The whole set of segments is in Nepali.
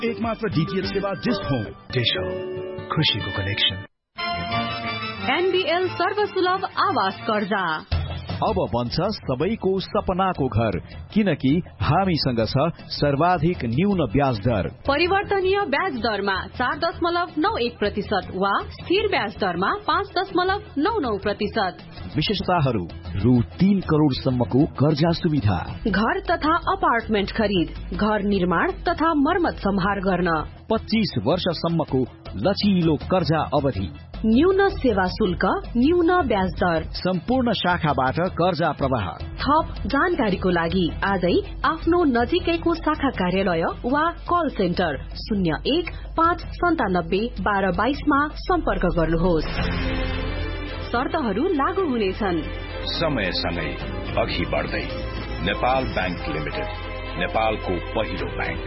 एकमात्र डीटीएच सेवा डिश होम। डिश होम, खुशीको कनेक्सन। एनबीएल सर्वसुलभ आवास कर्जा अब बन्छ सबैको सपनाको घर, किनकि हामीसँग छ सर्वाधिक न्यून ब्याज दर। परिवर्तनीय ब्याज दरमा 4.91% वा स्थिर ब्याज दरमा 5.99%। विशेषताहरू: रु 3 करोडसम्मको कर्जा सुविधा, घर तथा अपार्टमेन्ट खरिद, घर निर्माण तथा मर्मत सम्हार गर्न, 25 वर्षसम्मको लचिलो कर्जा अवधि, न्यून सेवा शुल्क, न्यून ब्याज दर, सम्पूर्ण शाखाबाट कर्जा प्रवाह। थप जानकारीको लागि आजै आफ्नो नजिकैको शाखा कार्यालय वा कल सेन्टर 01-597-1222 मा सम्पर्क गर्नुहोस्। शर्तहरू लागू हुनेछन्। समयसँगै अघि बढ्दै नेपाल बैंक लिमिटेड, नेपालको पहिलो बैंक।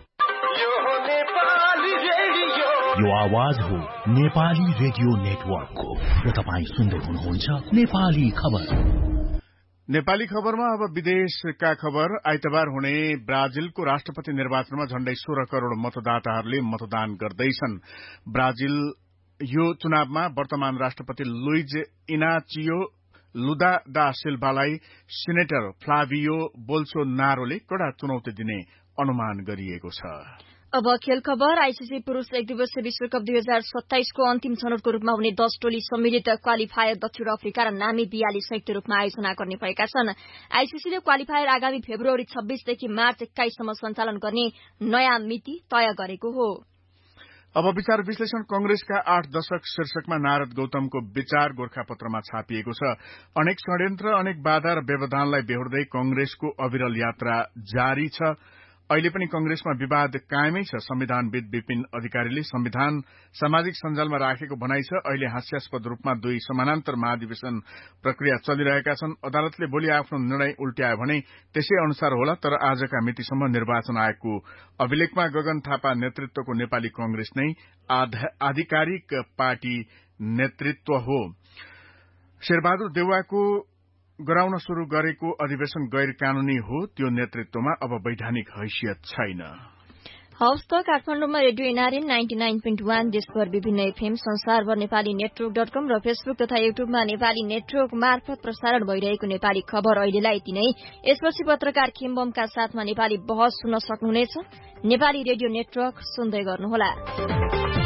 यो आवाज हो नेपाली रेडियो नेटवर्कको र तपाईँ सुन्दै हुनुहुन्छ नेपाली खबर। नेपाली खबरमा अब विदेशका खबर। आइतबार हुने ब्राजिलको राष्ट्रपति निर्वाचनमा झण्डै 16 करोड़ मतदाताहरूले मतदान गर्दैछन्। ब्राजिल यो चुनावमा वर्तमान राष्ट्रपति लुइज इनाचियो लुदा दा सिल्भालाई सिनेटर फ्लाभियो बोल्सोनारोले कडा चुनौती दिने अनुमान गरिएको छ। अब खेल खबर। आईसीसी पुरूष एक दिवसीय विश्वकप 2027 को अन्तिम छनौटको रूपमा हुने 10 टोली सम्मिलित क्वालिफायर दक्षिण अफ्रिका र नामिबियाले संयुक्त रूपमा आयोजना गर्ने भएका छन्। आईसीसीले क्वालिफायर आगामी फेब्रुअरी 26 देखि मार्च 21 सम्म सञ्चालन गर्ने नयाँ मिति तय गरेको हो। अब विचार विश्लेषण। कंग्रेसका 8 दशक शीर्षकमा नारद गौतमको विचार गोरखापत्रमा छापिएको छ। अनेक षड्यन्त्र, अनेक बाधा र व्यवधानलाई बेहोर्दै कंग्रेसको अविरल यात्रा जारी छ। अहिले पनि कंग्रेसमा विवाद कायमै छ। संविधानविद विपिन अधिकारीले संविधान सामाजिक सञ्जालमा राखेको भनाइ छ। अहिले हास्यास्पद रूपमा 2 समानान्तर महाधिवेशन प्रक्रिया चलिरहेका छन्। अदालतले भोलि आफ्नो निर्णय उल्ट्यायो भने त्यसै अनुसार होला। तर आजका मितिसम्म निर्वाचन आयोगको अभिलेखमा गगन थापा नेतृत्वको नेपाली कंग्रेस नै आधिकारिक पार्टी नेतृत्व हो। शेरबहादुर देउवाको गराउन शुरू गरेको अधिवेशन गैर कानूनी हो। त्यो नेतृत्वमा अब वैधानिक हैसियत छैन। हवस् त काठमाडौँमा रेडियो एनआरएन 99.1 देशभर विभिन्न एफएम, संसारभर नेपाली नेटवर्क.com र फेसबुक तथा युट्युबमा नेपाली नेटवर्क मार्फत प्रसारण भइरहेको नेपाली खबर अहिलेलाई यति नै। यसपछि पत्रकार खिम्बमका साथमा नेपाली बहस सुन्न सक्नुहुनेछ। नेपाली रेडियो नेटवर्क सुन्दै गर्नुहोला।